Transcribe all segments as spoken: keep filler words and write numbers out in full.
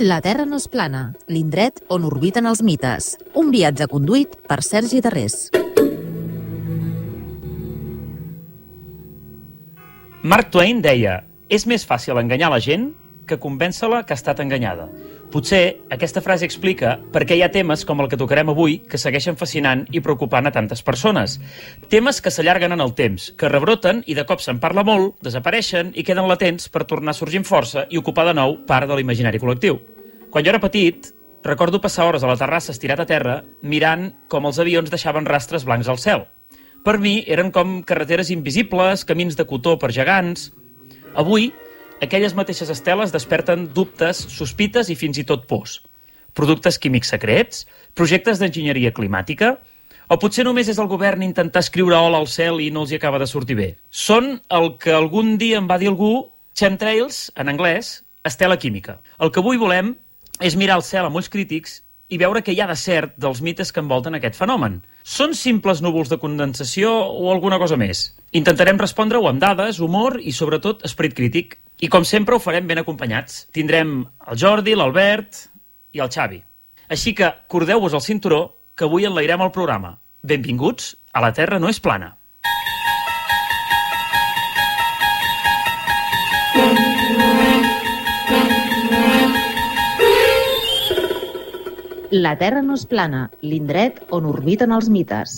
La Terra no és plana, l'indret on orbiten els mites. Un viatge conduït per Sergi Darrés. Mark Twain deia: és més fàcil enganyar la gent que convèncer-la que ha estat enganyada. Potser aquesta frase explica per què hi ha temes com el que tocarem avui que segueixen fascinant i preocupant a tantes persones. Temes que s'allarguen en el temps, que rebroten i de cop se'n parla molt, desapareixen i queden latents per tornar a sorgir amb força i ocupar de nou part de l'imaginari col·lectiu. Quan jo era petit, recordo passar hores a la terrassa estirat a terra mirant com els avions deixaven rastres blancs al cel. Per mi eren com carreteres invisibles, camins de cotó per gegants. Avui, aquelles mateixes esteles desperten dubtes, sospites i fins i tot pors. Productes químics secrets? Projectes d'enginyeria climàtica? O potser només és el govern intentar escriure hola al cel i no els hi acaba de sortir bé? Són el que algun dia em va dir algú chemtrails, en anglès, estela química. El que avui volem és mirar el cel amb ulls crítics i veure què hi ha de cert dels mites que envolten aquest fenomen. Són simples núvols de condensació o alguna cosa més? Intentarem respondre-ho amb dades, humor i, sobretot, esperit crític. I, com sempre, ho farem ben acompanyats. Tindrem el Jordi, l'Albert i el Xavi. Així que cordeu-vos el cinturó, que avui enlairem el programa. Benvinguts a La Terra no és plana. La Terra no és plana, l'indret on orbiten els mites.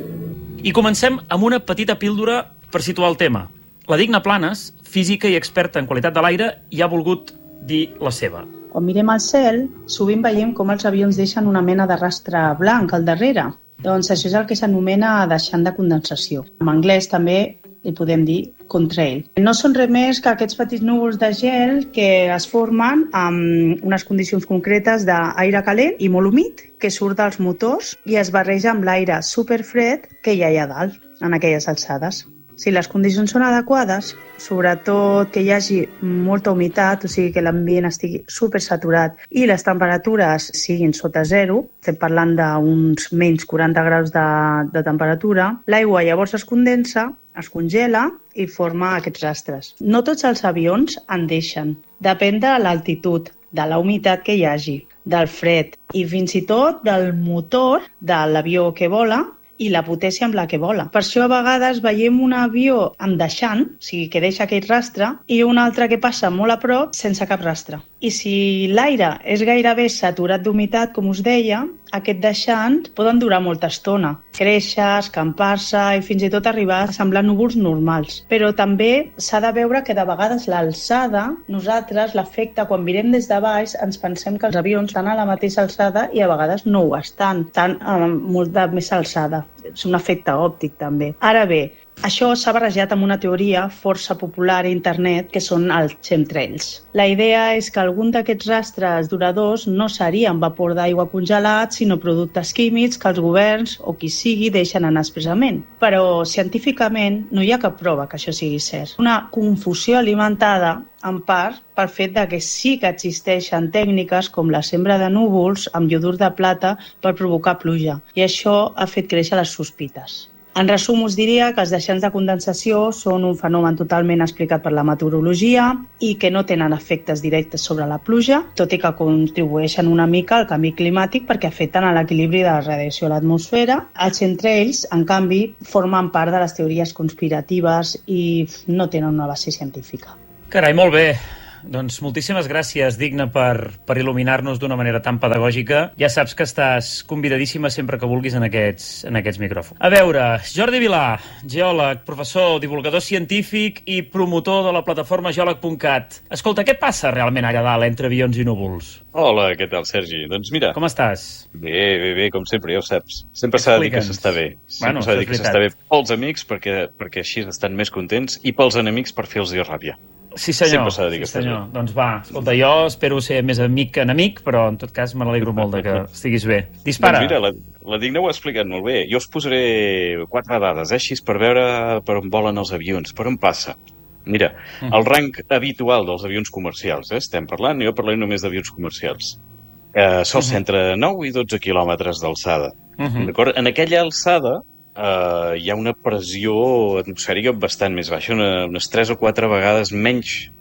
I comencem amb una petita píldora per situar el tema. La Digna Planes, física i experta en qualitat de l'aire, hi ha volgut dir la seva. Quan mirem al cel, sovint veiem com els avions deixen una mena de rastre blanc al darrere. Doncs això és el que s'anomena deixant de condensació. En anglès també li podem dir contrail. No són res més que aquests petits núvols de gel que es formen amb unes condicions concretes d'aire calent i molt humit que surt dels motors i es barreja amb l'aire superfred que hi ha allà dalt, en aquelles alçades. Si les condicions són adequades, sobretot que hi hagi molta humitat, o sigui que l'ambient estigui supersaturat i les temperatures siguin sota zero, estem parlant d'uns menys quaranta graus de, de temperatura, l'aigua llavors es condensa, es congela i forma aquests rastres. No tots els avions en deixen. Depèn de l'altitud, de la humitat que hi hagi, del fred i fins i tot del motor de l'avió que vola i la potència amb la que vola. Per això a vegades veiem un avió amb deixant, o sigui que deixa aquell rastre, i un altre que passa molt a prop sense cap rastre. I si l'aire és gairebé saturat d'humitat, com us deia, aquest deixant poden durar molta estona, créixer, escampar-se i fins i tot arribar a semblar núvols normals. Però també s'ha de veure que de vegades l'alçada, nosaltres, l'efecte, quan mirem des de baix, ens pensem que els avions estan a la mateixa alçada i a vegades no ho estan, estan amb molta més alçada. És un efecte òptic també. Ara bé, això s'ha barrejat amb una teoria força popular a internet que són els chemtrails. La idea és que algun d'aquests rastres duradors no serien vapor d'aigua congelat, sinó productes químics que els governs o qui sigui deixen anar expressament. Però científicament no hi ha cap prova que això sigui cert. Una confusió alimentada en part pel fet de que sí que existeixen tècniques com la sembra de núvols amb iodur de plata per provocar pluja, i això ha fet créixer les sospites. En resum, us diria que els deixants de condensació són un fenomen totalment explicat per la meteorologia i que no tenen efectes directes sobre la pluja, tot i que contribueixen una mica al canvi climàtic perquè afecten a l'equilibri de la radiació a l'atmosfera. Els chemtrails, en canvi, formen part de les teories conspiratives i no tenen una base científica. Carai, molt bé. Doncs moltíssimes gràcies, Digna, per, per il·luminar-nos d'una manera tan pedagògica. Ja saps que estàs convidadíssima sempre que vulguis en aquests, en aquests micròfons. A veure, Jordi Vilà, geòleg, professor, divulgador científic i promotor de la plataforma geòleg punt cat. Escolta, què passa realment allà dalt entre avions i núvols? Hola, què tal, Sergi? Doncs mira... Com estàs? Bé, bé, bé, com sempre, ja ho saps. Sempre s'ha de dir que s'està bé. Sempre Bueno, s'ha de dir és que s'està bé pels amics, perquè, perquè així estan més contents, i pels enemics per fer-los ràbia. Sí senyor, Sempre s'ha de dir que sí estàs senyor. bé. Doncs va, escolta, jo espero ser més amic que enemic, però en tot cas me n'alegro molt de que estiguis bé. Dispara. Doncs mira, la, la Digna ho ha explicat molt bé. Jo us posaré quatre dades, eh, així per veure per on volen els avions, per on passa. Mira, mm. el rang habitual dels avions comercials, eh, estem parlant, jo parlaré només d'avions comercials. Eh, sols mm-hmm. entre nou i dotze quilòmetres d'alçada. Mm-hmm. D'acord? En aquella alçada eh, hi ha una pressió atmosfèrica bastant més baixa, una, unes tres o quatre vegades menys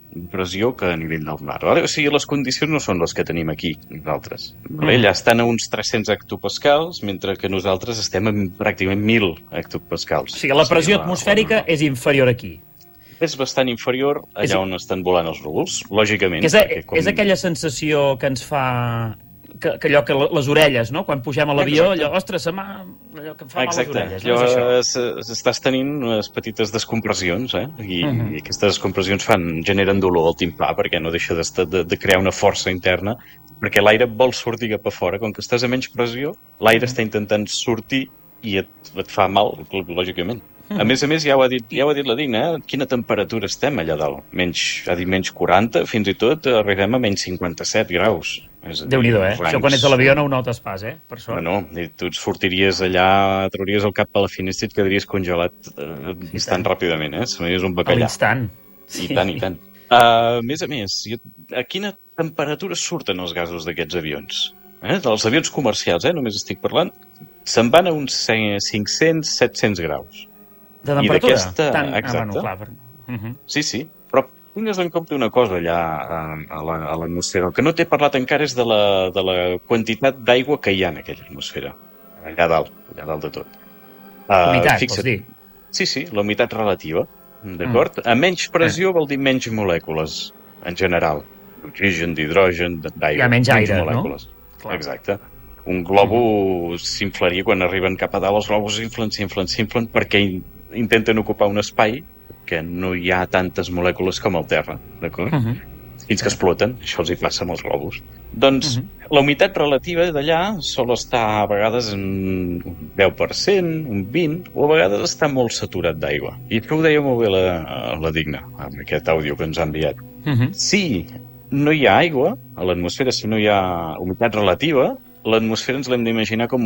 pressió que a nivell del mar. Vale? O sigui, les condicions no són les que tenim aquí, nosaltres. Vale? Allà estan a uns tres-cents hectopascals, mentre que nosaltres estem a pràcticament mil hectopascals. O sigui, la pressió o sigui, atmosfèrica la, la... és inferior aquí. És bastant inferior allà és... on estan volant els núvols, lògicament. És, a, com... és aquella sensació que ens fa... Que, que allò que les orelles, no? Quan pugem a l'avió, allò, ostres, se m'ha... allò que em fa Exacte. mal les orelles. No? Allò, estàs tenint unes petites descompressions, eh? I, uh -huh. i aquestes descompressions fan, generen dolor al timpà, perquè no deixa de, de, de crear una força interna, perquè l'aire vol sortir cap a fora. Com que estàs a menys pressió, l'aire uh -huh. està intentant sortir i et, et fa mal, lògicament. A més a més, ja ho ha dit, ja ho ha dit la Digna, eh? Quina temperatura estem allà dalt? Menys, ha dit menys quaranta, fins i tot arribem a menys cinquanta-set graus. Déu-n'hi-do, eh? Rangs... Això quan ets a l'avió no ho notes pas, eh? Per sort. Bueno, tu et sortiries allà, trauries el cap a la finestra i et quedaries congelat eh, sí, instant tant. ràpidament, eh? Series un bacallà. A l'instant. Sí. I tant, i tant. Uh, a més a més, a quina temperatura surten els gasos d'aquests avions? Eh? Dels avions comercials, eh? Només estic parlant. Se'n van a uns cinc-cents set-cents graus. De temperatura? Tant... Exacte. Ah, bueno, clar. Per... Uh -huh. Sí, sí. Però tingues en compte una cosa allà a l'atmosfera. El que no t'he parlat encara és de la, de la quantitat d'aigua que hi ha en aquella atmosfera. Allà dalt, allà dalt de tot. Uh, humitat, vols dir? Sí, sí, la humitat relativa. D'acord? Mm. A menys pressió eh. vol dir menys molècules, en general. D'oxigen, d'hidrogen, d'aigua. Hi ha menys aire, molècules. No? Clar. Exacte. Un globo s'inflaria quan arriben cap a dalt, els globus s'inflen, s'inflen, s'inflen, perquè intenten ocupar un espai que no hi ha tantes molècules com al terra, d'acord? Uh -huh. Fins que exploten, això els hi passa amb els globus. Doncs uh -huh. la humitat relativa d'allà sol estar a vegades en un deu per cent, un vint, o a vegades està molt saturat d'aigua. I això ho deia molt bé la, la Digna, amb aquest àudio que ens ha enviat. Uh -huh. Si no hi ha aigua a l'atmosfera, si no hi ha humitat relativa, l'atmosfera ens l'hem d'imaginar com,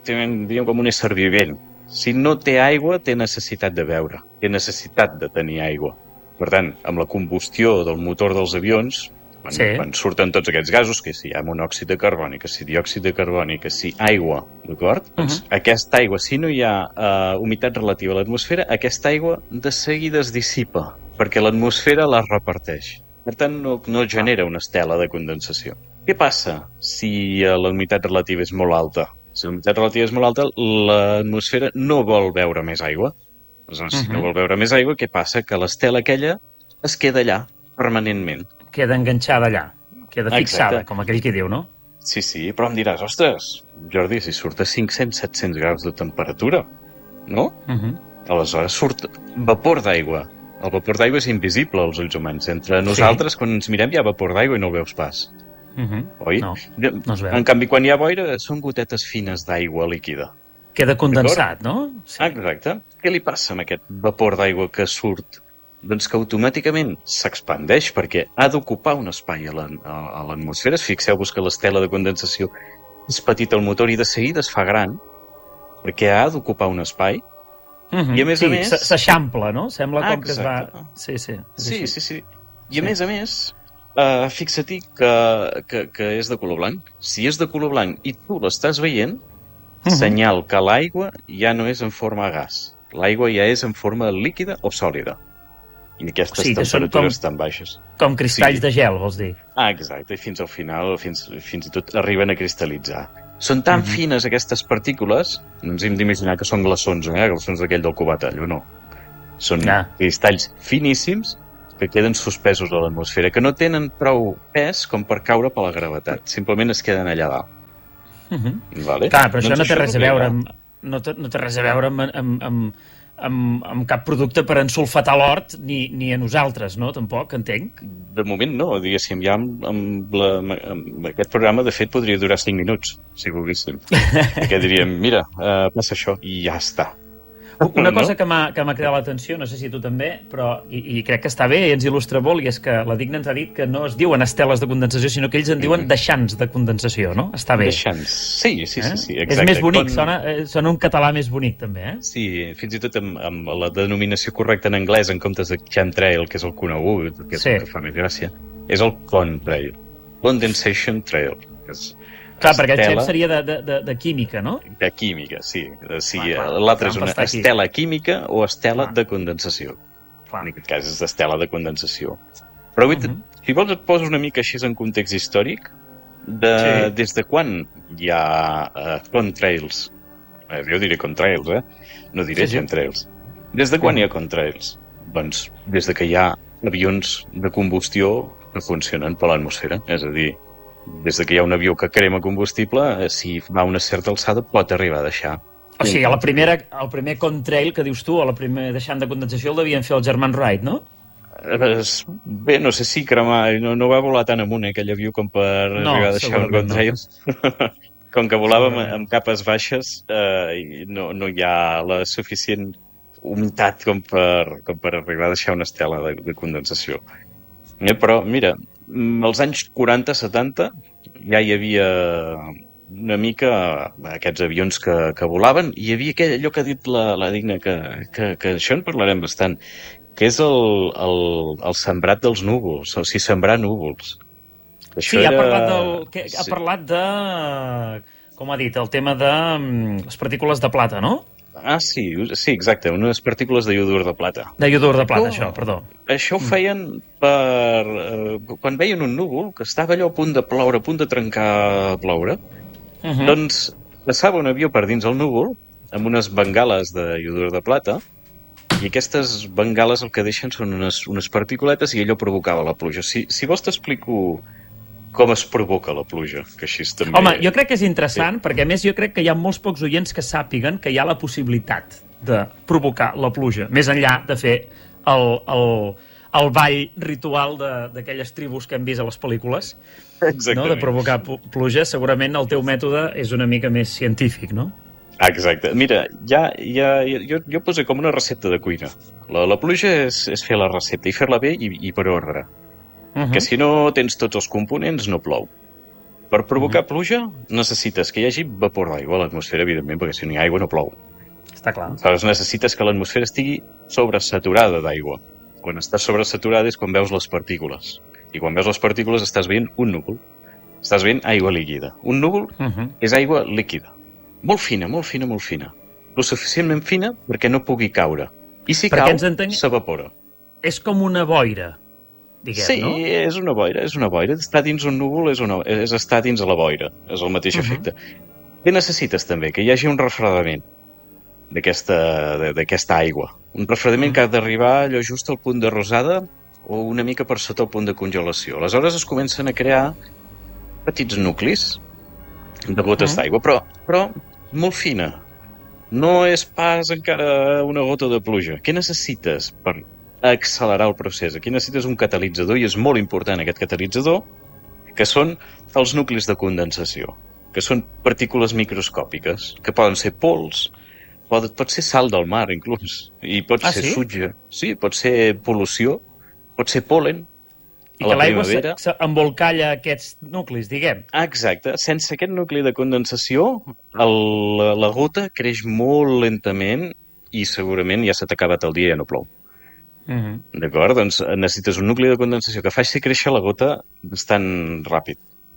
un, com un ésser vivent. Si no té aigua, té necessitat de beure, té necessitat de tenir aigua. Per tant, amb la combustió del motor dels avions, quan, sí. quan surten tots aquests gasos, que si hi ha monòxid de carboni, que si diòxid de carboni, que si aigua, d'acord? Uh-huh. Doncs aquesta aigua, si no hi ha uh, humitat relativa a l'atmosfera, aquesta aigua de seguida es dissipa, perquè l'atmosfera la reparteix. Per tant, no, no genera una estela de condensació. Què passa si la humitat relativa és molt alta? Si la humitat relativa és molt alta, l'atmosfera no vol beure més aigua. Aleshores, si uh-huh. no vol beure més aigua, què passa? Que l'estela aquella es queda allà, permanentment. Queda enganxada allà, queda fixada, exacte. Com aquell que diu, no? Sí, sí, però em diràs, ostres, Jordi, si surt a cinc-cents set-cents graus de temperatura, no? Uh-huh. Aleshores surt vapor d'aigua. El vapor d'aigua és invisible als ulls humans. Entre nosaltres, sí. quan ens mirem, hi ha vapor d'aigua i no el veus pas. Uh-huh. Oi? No, no es veu. En canvi, quan hi ha boira, són gotetes fines d'aigua líquida. Queda condensat, no? Sí. Exacte. Què li passa amb aquest vapor d'aigua que surt? Doncs que automàticament s'expandeix perquè ha d'ocupar un espai a l'atmosfera. Fixeu-vos que l'estela de condensació és petita al motor i de seguida es fa gran perquè ha d'ocupar un espai. Uh-huh. I a més sí, a més... s'eixampla, no? Sembla com exacte. que es va... Sí, sí. Sí, sí, sí. I a sí. més a més... Uh, fixa-t'hi que, que, que és de color blanc. Si és de color blanc i tu l'estàs veient, uh-huh. senyal que l'aigua ja no és en forma de gas. L'aigua ja és en forma líquida o sòlida. I aquestes o sigui, temperatures com, tan baixes. Com cristalls sí. de gel, vols dir? Ah, exacte. I fins al final, fins, fins i tot arriben a cristal·litzar. Són tan uh-huh. fines aquestes partícules, no ens hem d'imaginar que són glaçons, eh? Glaçons d'aquell del Cubatall, no. Són ah. cristalls finíssims que queden suspesos a l'atmosfera, que no tenen prou pes com per caure per la gravetat. Simplement es queden allà dalt. Uh-huh. Vale? Clar, però doncs això no té res a veure amb, no, té, no té res a veure amb, amb, amb, amb, amb cap producte per ensulfatar l'hort, ni, ni a nosaltres, no? Tampoc, entenc. De moment no, diguéssim, ja amb, amb, la, amb aquest programa, de fet, podria durar cinc minuts, si volguéssim. Perquè diríem, mira, uh, passa això, i ja està. Una cosa que m'ha cridat l'atenció, no sé si tu també, però i, i crec que està bé i ens il·lustra molt, i és que la Digna ens ha dit que no es diuen esteles de condensació, sinó que ells en diuen deixants de condensació, no? Està bé. Deixants, sí, sí, sí, sí, exacte. És més bonic, Quan... sona, sona un català més bonic, també, eh? Sí, fins i tot amb, amb la denominació correcta en anglès, en comptes de chemtrail, que és el conegut, que és sí. el que fa més gràcia, és el contrail, condensation trail, que és... Clar, perquè el xep seria de, de, de, de química, no? De química, sí. sí L'altre és una estela química o estela clar. de condensació. Clar. En aquest cas és estela de condensació. Però uh -huh. si vols et poso una mica així en context històric, de, sí. des de quan hi ha uh, contrails? Eh, jo diré contrails, eh? No diré sí, sí. chemtrails. Des de quan uh -huh. hi ha contrails? Doncs des de que hi ha avions de combustió que funcionen per l'atmosfera. És a dir, des de que hi ha un avió que crema combustible, si va a una certa alçada pot arribar a deixar. O sigui, la primera, el primer contrail que dius tu, o la primera deixant de condensació, el devien fer els germans Wright, no? Bé, no sé si cremar... No, no va volar tan amunt, eh, aquell avió, com per no, arribar a deixar un contrail. No. Com que volàvem amb capes baixes, eh, no, no hi ha la suficient humitat com per, com per arribar a deixar una estela de, de condensació. Eh, però, mira, als anys quaranta setanta ja hi havia una mica aquests avions que, que volaven, i hi havia aquell, allò que ha dit la, la Digna, que, que, que això en parlarem bastant, que és el, el, el sembrat dels núvols, o sigui, sembrar núvols. Això sí, era... ha parlat, del, que, sí. ha parlat de, com ha dit, el tema de les partícules de plata, no? Ah, sí, sí, exacte, unes partícules de iodur de plata. De iodur de plata, oh, això, perdó. Això ho feien per... Eh, quan veien un núvol, que estava allò a punt de ploure, a punt de trencar a ploure, uh -huh. doncs passava un avió per dins el núvol amb unes bengales de iodur de plata, i aquestes bengales el que deixen són unes, unes particuletes, i allò provocava la pluja. Si, si vols t'explico com es provoca la pluja, que així també... Home, jo crec que és interessant, sí. perquè a més jo crec que hi ha molts pocs oients que sàpiguen que hi ha la possibilitat de provocar la pluja, més enllà de fer el, el, el ball ritual d'aquelles tribus que hem vist a les pel·lícules, no? De provocar pluja. Segurament el teu mètode és una mica més científic, no? Exacte. Mira, ja, ja, jo, jo poso com una recepta de cuina. La, la pluja és, és fer la recepta, i fer-la bé i, i per ordre. Uh-huh. Que si no tens tots els components, no plou. Per provocar uh-huh. pluja, necessites que hi hagi vapor d'aigua a l'atmosfera, evidentment, perquè si no hi ha aigua no plou. Està clar. Aleshores, necessites que l'atmosfera estigui sobresaturada d'aigua. Quan estàs sobresaturada és quan veus les partícules. I quan veus les partícules estàs veient un núvol. Estàs veient aigua líquida. Un núvol uh-huh. és aigua líquida. Molt fina, molt fina, molt fina. Lo suficientment fina perquè no pugui caure. I si perquè cau, entenc... s'evapora. És com una boira. Diguem, sí, no? és una boira, és una boira. Estar dins un núvol és, una, és estar dins a la boira. És el mateix uh-huh. efecte. Què necessites també? Que hi hagi un refredament d'aquesta aigua. Un refredament uh-huh. que ha d'arribar allò just al punt de rosada o una mica per sota el punt de congelació. Aleshores es comencen a crear petits nuclis de gotes uh-huh. d'aigua, però, però molt fina. No és pas encara una gota de pluja. Què necessites per accelerar el procés? Aquí necessites un catalitzador, i és molt important aquest catalitzador, que són els nuclis de condensació, que són partícules microscòpiques, que poden ser pols, pot, pot ser sal del mar, inclús, i pot ah, ser sí? sutge, sí, pot ser pol·lució, pot ser pol·len. I que l'aigua s'embolcalla aquests nuclis, diguem. Exacte. Sense aquest nucli de condensació, el, la, la gota creix molt lentament i segurament ja s'ha acabat el dia i ja no plou. Uh-huh. D'acord? Doncs necessites un nucli de condensació que faci créixer la gota bastant ràpid.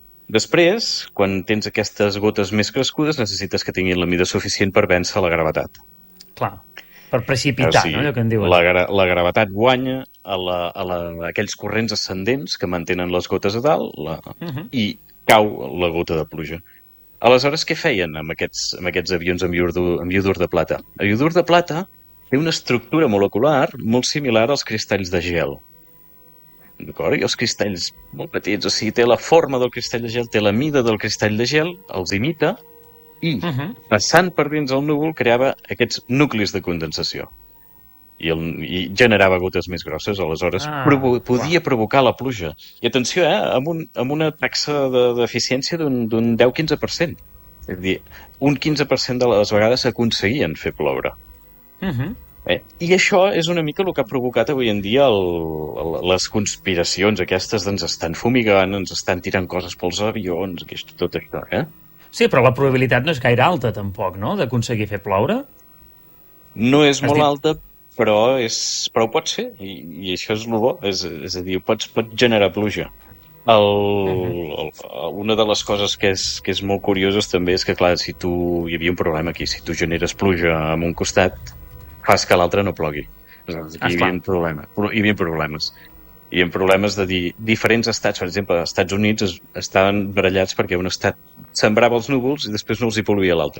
Després, quan tens aquestes gotes més crescudes, necessites que tinguin la mida suficient per vèncer la gravetat. Clar, per precipitar, o sigui, no? Allò que en diuen. La, gra la gravetat guanya a, la, a, la, a aquells corrents ascendents que mantenen les gotes a dalt la, uh-huh. i cau la gota de pluja. Aleshores, què feien amb aquests, amb aquests avions amb iodur, amb iodur de plata? El iodur de plata té una estructura molecular molt similar als cristalls de gel. D'acord? I els cristalls molt petits, o sigui, té la forma del cristall de gel, té la mida del cristall de gel, els imita, i uh-huh. passant per dins el núvol creava aquests nuclis de condensació. I, el, i generava gotes més grosses, aleshores ah, provo podia wow. provocar la pluja. I atenció, eh, amb, un, amb una taxa d'eficiència de, d'un deu a quinze per cent. És a dir, un quinze per cent de les vegades s'aconseguien fer ploure. Uh-huh. eh? I això és una mica el que ha provocat avui en dia el, el, les conspiracions aquestes d'ens estan fumigant, ens estan tirant coses pels avions, tot això, eh? Sí, però la probabilitat no és gaire alta, tampoc, no?, d'aconseguir fer ploure. No és Has molt dit... alta, però, és, però ho pot ser, i, i això és el bo, és, és a dir, pots, pot generar pluja. El, uh-huh. el, una de les coses que és, que és molt curioses també és que, clar, si tu... Hi havia un problema aquí, si tu generes pluja en un costat, fas que l'altre no plogui. Aleshores, aquí ah, hi havia problemes, hi havia problemes. i amb problemes de dir, diferents estats. Per exemple, els Estats Units es, estaven barallats perquè un estat sembrava els núvols i després no els hi pol·luïa l'altre.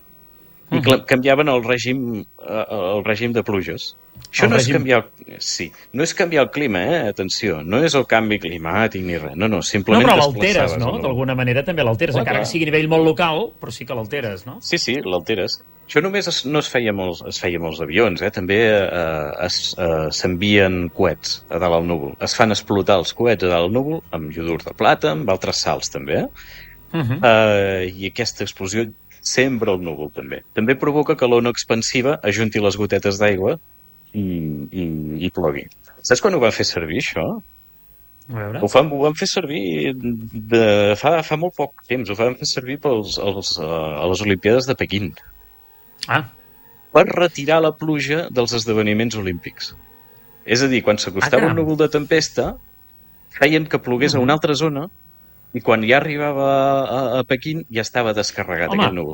I uh -huh. canviaven el règim, el règim de pluges. Això el no règim... és canviar... Sí, no és canviar el clima, eh? Atenció, no és el canvi climàtic ni res. No, no, simplement no, però l'alteres, no? D'alguna manera també l'alteres, clar, encara clar. que sigui a nivell molt local, però sí que l'alteres, no? Sí, sí, l'alteres. Això només es, no es feia molts, es feia molts avions, eh? També eh, es, eh, s'envien coets a dalt al núvol. Es fan explotar els coets a dalt al núvol amb iodur de plata, amb altres sals també, eh? Uh -huh. eh, I aquesta explosió sembra el núvol també. També provoca que l'ona expansiva ajunti les gotetes d'aigua i, i, i plogui. Saps quan ho van fer servir, això? A veure. Ho, fan, ho van fer servir de, fa, fa molt poc temps. Ho van fer servir pels, els, uh, a les Olimpíades de Pequín. Ah. Per retirar la pluja dels esdeveniments olímpics. És a dir, quan s'acostava ah, un núvol de tempesta, feien que plogués uh -huh. a una altra zona i quan ja arribava a, a Pequín ja estava descarregat. Home, aquest núvol.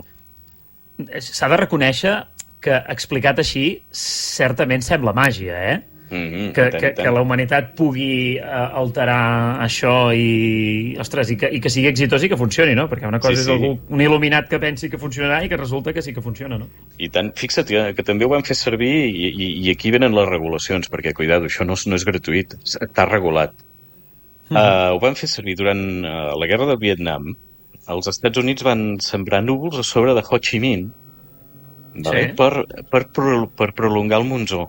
S'ha de reconèixer que, explicat així, certament sembla màgia, eh? Mm-hmm, que, tant, que, tant. que la humanitat pugui uh, alterar això i, ostres, i, que, i que sigui exitós i que funcioni, no? Perquè una cosa sí, és algú, un il·luminat que pensi que funcionarà i que resulta que sí que funciona, no? I tant, fixa't que, que també ho van fer servir i, i, i aquí venen les regulacions, perquè, cuidado, això no, no és gratuït, està regulat. Mm. Uh, ho van fer servir durant uh, la guerra del Vietnam. Els Estats Units van sembrar núvols a sobre de Ho Chi Minh, vale? sí. per, per, per, per prolongar el monsó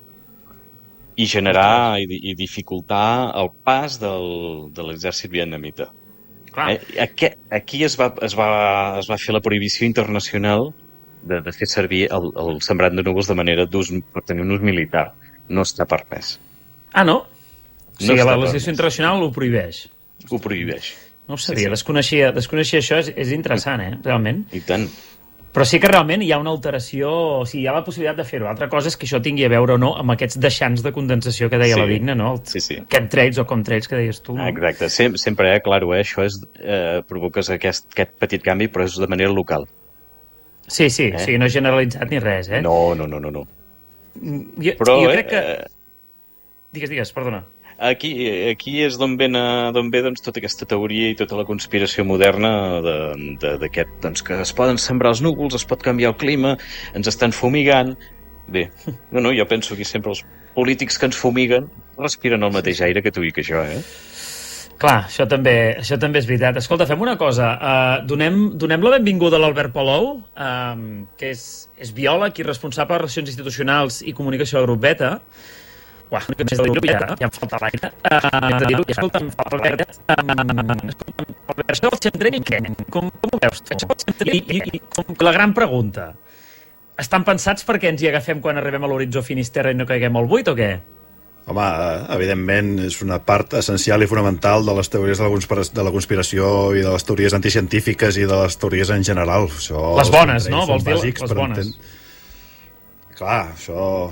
i generar i, i dificultar el pas del, de l'exèrcit vietnamita. Clar. Eh, aquí aquí es, va, es, va, es va fer la prohibició internacional de, de fer servir el, el sembrat de núvols de manera d'ús per tenir un ús militar. No està permès. Ah, no? O sigui, no la legislació internacional ho prohibeix. Ho prohibeix. No ho sabia, sí, sí. Desconeixia, desconeixia això, és, és interessant, eh, realment. I tant. Però sí que realment hi ha una alteració, o sigui, hi ha la possibilitat de fer-ho. Altra cosa és que això tingui a veure o no amb aquests deixants de condensació que deia sí. la Digna, no? El, sí, sí. chemtrails o comtrails que deies tu. No? Exacte, Sem sempre, eh, claro, eh, això és, eh, provoques aquest, aquest petit canvi, però és de manera local. Sí, sí, eh? O sigui, no generalitzat ni res, eh? No, no, no, no. no. Jo, però, jo crec que... Eh... Digues, digues, perdona. Aquí, aquí és d'on ve, d'on ve doncs, tota aquesta teoria i tota la conspiració moderna d'aquest, doncs, que es poden sembrar els núvols, es pot canviar el clima, ens estan fumigant. Bé, no, no, jo penso que sempre els polítics que ens fumiguen respiren el mateix aire que tu i que jo, eh? Clar, això també, això també és veritat. Escolta, fem una cosa. Uh, donem, donem la benvinguda a l'Albert Palou, uh, que és, és biòleg i responsable de Relacions Institucionals i Comunicació del Grup Beta. Uah, una mica més de grup Beta, ja em falta l'aire. Uh, escolta, Albert, uh, escolta, Albert, això del chemtrail, què? Com, com ho veus? I, i, i com la gran pregunta. Estan pensats perquè ens hi agafem quan arribem a l'horitzó Finisterra i no caiguem al buit o què? Home, evidentment és una part essencial i fonamental de les teories de la, de la conspiració i de les teories anticientífiques i de les teories en general. Això, les bones, no? Vols dir les bones? Entén... Clar, això...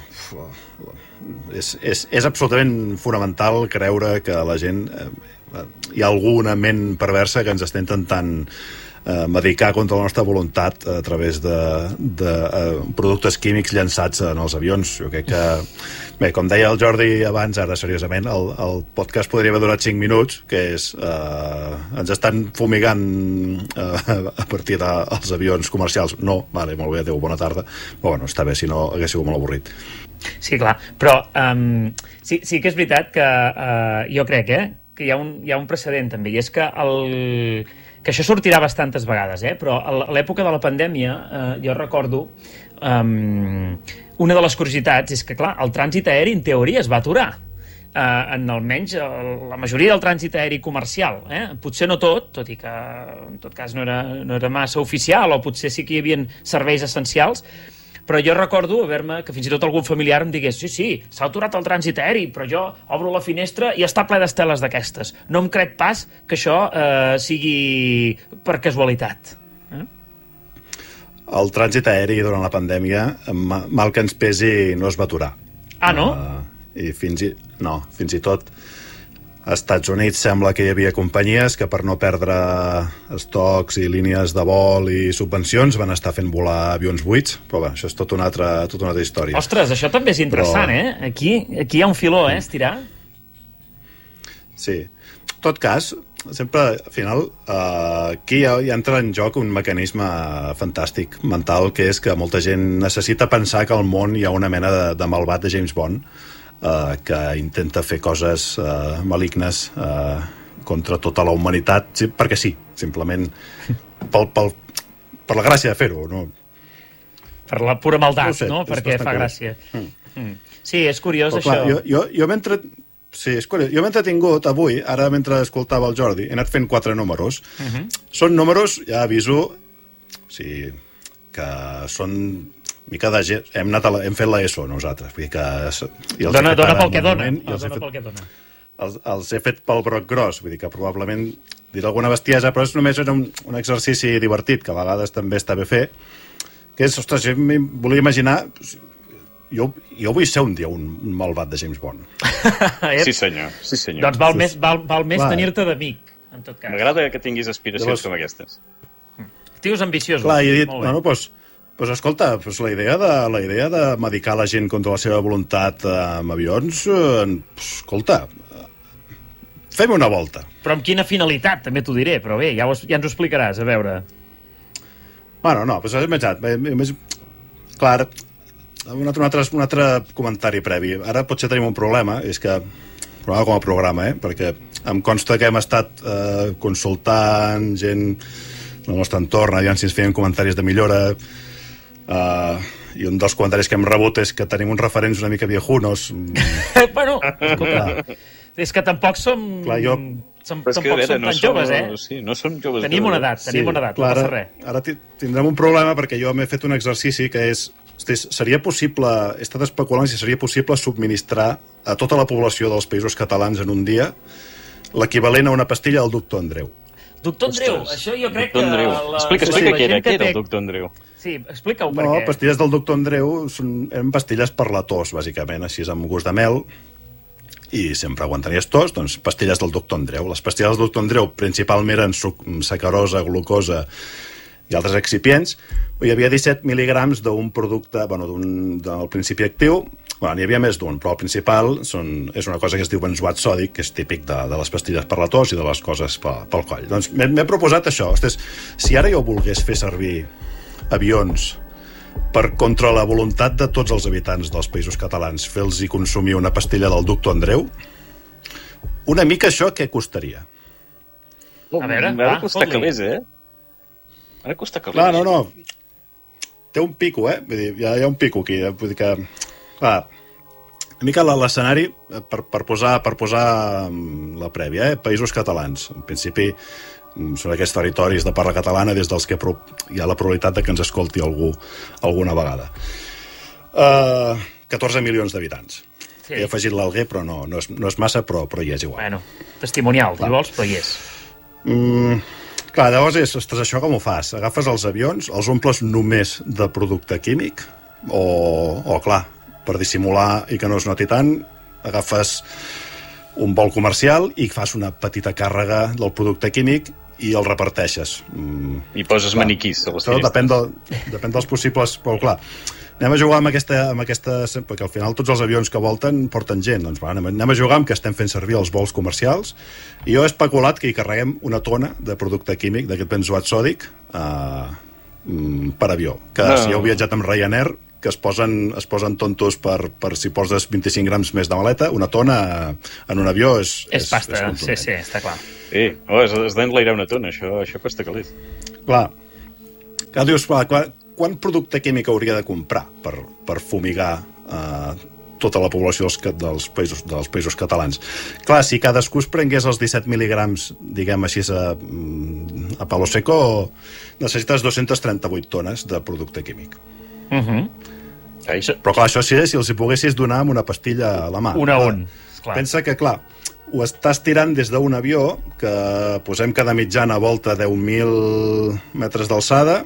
És, és, és absolutament fonamental creure que la gent... Eh, hi ha alguna ment perversa que ens està intentant eh, medicar contra la nostra voluntat a través de, de eh, productes químics llançats en els avions. Jo crec que... Bé, com deia el Jordi abans, ara seriosament, el, el podcast podria haver durat cinc minuts, que és... Eh, ens estan fumigant eh, a partir dels avions comercials. No, vale, molt bé, adéu, bona tarda. Però bueno, està bé, si no hagués sigut molt avorrit. Sí, clar, però um, sí, sí que és veritat que uh, jo crec eh, que hi ha, un, hi ha un precedent també, i és que, el, que això sortirà bastantes vegades, eh, però a l'època de la pandèmia uh, jo recordo um, una de les curiositats és que, clar, el trànsit aeri en teoria es va aturar. Uh, en almenys uh, la majoria del trànsit aeri comercial, eh? Potser no tot, tot i que en tot cas no era, no era massa oficial, o potser sí que hi havia serveis essencials, però jo recordo haver-me, que fins i tot algun familiar em digués sí, sí, s'ha aturat el trànsit aeri, però jo obro la finestra i està ple d'esteles d'aquestes. No em crec pas que això eh, sigui per casualitat. Eh? El trànsit aeri durant la pandèmia, mal que ens pesi, no es va aturar. Ah, no? Uh, I fins i, no, fins i tot als Estats Units sembla que hi havia companyies que per no perdre estocs i línies de vol i subvencions van estar fent volar avions buits, però bé, això és tot una altra, tota una altra història. Ostres, això també és interessant, però... eh? Aquí, aquí hi ha un filó, eh, estirar. sí. En tot cas, sempre, al final, uh, aquí hi, hi entra en joc un mecanisme fantàstic mental, que és que molta gent necessita pensar que al món hi ha una mena de, de malvat de James Bond uh, que intenta fer coses uh, malignes uh, contra tota la humanitat, sí, perquè sí, simplement pel, pel, per la gràcia de fer-ho, no? Per la pura maldat, no? Sé, no? Perquè fa gràcia. Mm. Mm. Sí, és curiós, però, això. Clar, jo, jo, jo mentre... Sí, és curiós. Jo m'he entretingut avui, ara mentre escoltava el Jordi, he anat fent quatre números. Uh -huh. Són números, ja aviso, o sigui, que són mica de gent... Hem, anat a la, hem fet l'ESO, nosaltres. Vull dir que... I els dona dona pel que dona. Els, dona fet, pel que dona. Els, els he fet pel broc gros, vull dir que probablement diré alguna bestiesa, però és només era un, un exercici divertit, que a vegades també està bé fer, que és, ostres, jo volia imaginar... Jo, jo vull ser un dia un, un malvat de James Bond. Sí, senyor. Sí, senyor. Doncs val més, val, val més tenir-te d'amic, en tot cas. M'agrada que tinguis aspiracions Llavors, com aquestes. Tios ambiciosos. Clar, i he dit, bueno, doncs, doncs escolta, doncs la idea de la idea de medicar la gent contra la seva voluntat amb avions, eh, escolta, fem una volta. Però amb quina finalitat, també t'ho diré, però bé, ja, ho, ja ens ho explicaràs, a veure. Bueno, no, doncs he pensat, més, clar, un altre, un, altre, un altre comentari previ. Ara potser tenim un problema, és que problema com a programa, eh? Perquè em consta que hem estat eh, consultant gent del nostre entorn, aviam si ens feien comentaris de millora, eh, i un dels comentaris que hem rebut és que tenim uns referents una mica viejunos. Bueno, escolta, és que tampoc som... Clar, jo... Som, tampoc veure, som no tan som, joves, eh? Sí, no som joves. Tenim una edat, tenim sí, una edat, clar, no passa res. Ara tindrem un problema perquè jo m'he fet un exercici que és, és seria possible, he estat especulant si seria possible subministrar a tota la població dels països catalans en un dia l'equivalent a una pastilla del doctor Andreu. Doctor Andreu, Ostres, això jo crec que... La, explica, explica què era, què era el doctor Andreu. Sí, explica-ho, no, perquè... No, pastilles del doctor Andreu són, eren pastilles per la tos, bàsicament, així amb gust de mel, i sempre quan tenies tos, doncs pastilles del doctor Andreu. Les pastilles del doctor Andreu principalment eren suc, sacarosa, glucosa i altres excipients. Hi havia disset mil·ligrams d'un producte, bueno, d'un, del principi actiu. Bueno, n'hi havia més d'un, però el principal són, és una cosa que es diu benzoat sòdic, que és típic de, de les pastilles per la tos i de les coses pel, pel coll. Doncs m'he proposat això. Ostres, si ara jo volgués fer servir avions per contra la voluntat de tots els habitants dels països catalans fer-los i consumir una pastilla del doctor Andreu, una mica això què costaria? A veure, va, costa calés, eh? Ara costa calés. Clar, no, no. Té un pico, eh? Vull dir, hi ha, hi ha un pico aquí. Eh? Vull dir que, clar, una mica l'escenari per, per posar, per posar la prèvia, eh? Països catalans. En principi, són aquests territoris de parla catalana des dels que hi ha la probabilitat de que ens escolti algú alguna vegada. Uh, catorze milions d'habitants. Sí. He afegit l'Alguer, però no, no, és, no és massa, però, però hi és igual. Bueno, testimonial, si vols, però hi és. Mm, clar, llavors és, ostres, això com ho fas? Agafes els avions, els omples només de producte químic, o, o clar, per dissimular i que no es noti tant, agafes un vol comercial i fas una petita càrrega del producte químic i el reparteixes. Mm, I poses clar, maniquís a les finestres. Depèn, del, depèn dels possibles... Però clar, anem a jugar amb aquesta, amb aquesta... Perquè al final tots els avions que volten porten gent. Doncs va, anem, anem a jugar amb que estem fent servir els vols comercials. I jo he especulat que hi carreguem una tona de producte químic, d'aquest benzoat sòdic, eh, per avió. Que no. Si heu viatjat amb Ryanair, que es posen, es posen tontos per, per si poses vint-i-cinc grams més de maleta, una tona en un avió és... És, és pasta, és sí, sí, està clar. Sí, oh, has, has d'enlairar una tona, això, això costa calés. Clar. Clar, dius, clar, quan, quan producte químic hauria de comprar per, per fumigar eh, tota la població dels, dels, països, dels països catalans? Clar, si cadascú es prengués els disset mil·ligrams, diguem així, a, a palo seco, necessites dos-centes trenta-vuit tones de producte químic. Uh -huh. Però clar, això sí, si els hi poguessis donar amb una pastilla a la mà. Una on. Clar. Pensa que, clar, ho estàs tirant des d'un avió que posem que de mitjana volta deu mil metres d'alçada,